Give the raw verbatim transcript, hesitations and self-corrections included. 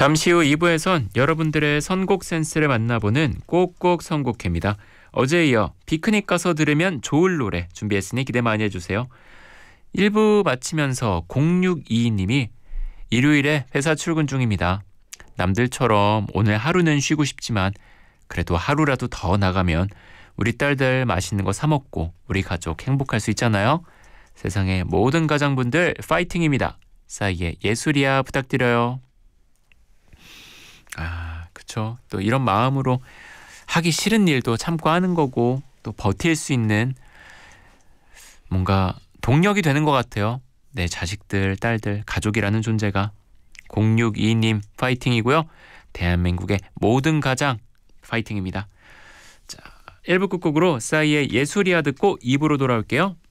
잠시 후 이 부에선 여러분들의 선곡 센스를 만나보는 꼭꼭 선곡회입니다. 어제에 이어 피크닉 가서 들으면 좋을 노래 준비했으니 기대 많이 해주세요. 일 부 마치면서 공육이이 님이 일요일에 회사 출근 중입니다. 남들처럼 오늘 하루는 쉬고 싶지만 그래도 하루라도 더 나가면 우리 딸들 맛있는 거 사 먹고 우리 가족 행복할 수 있잖아요. 세상의 모든 가장분들 파이팅입니다. 싸이의 예술이야 부탁드려요. 아, 그쵸. 또 이런 마음으로 하기 싫은 일도 참고 하는 거고 또 버틸 수 있는 뭔가 동력이 되는 것 같아요. 내 자식들, 딸들, 가족이라는 존재가. 공육이이 님 파이팅이고요. 대한민국의 모든 가장 파이팅입니다. 자, 일 부 끝곡으로 싸이의 예술이야 듣고 이 부로 돌아올게요.